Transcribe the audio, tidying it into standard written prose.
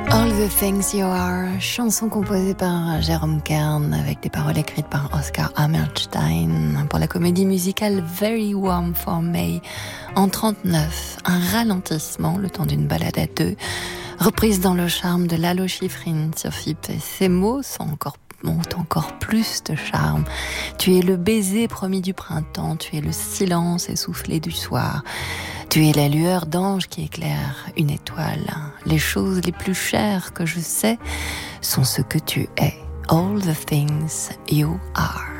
All the Things You Are, chanson composée par Jérôme Kern avec des paroles écrites par Oscar Hammerstein pour la comédie musicale Very Warm for May en 1939, un ralentissement le temps d'une balade à deux, reprise dans le charme de Lalo Schifrin sur FIP. Et ces mots ont encore plus de charme. Tu es le baiser promis du printemps, tu es le silence essoufflé du soir. Tu es la lueur d'ange qui éclaire une étoile. Les choses les plus chères que je sais sont ce que tu es. All the things you are.